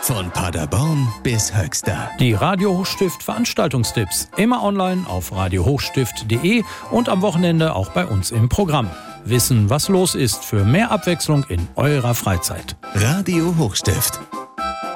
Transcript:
Von Paderborn bis Höxter. Die Radio Hochstift Veranstaltungstipps. Immer online auf radiohochstift.de und am Wochenende auch bei uns im Programm. Wissen, was los ist, für mehr Abwechslung in eurer Freizeit. Radio Hochstift.